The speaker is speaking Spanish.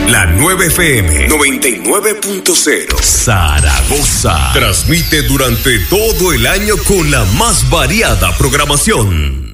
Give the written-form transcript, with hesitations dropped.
La 9 FM 99.0 Zaragoza transmite durante todo el año con la más variada programación.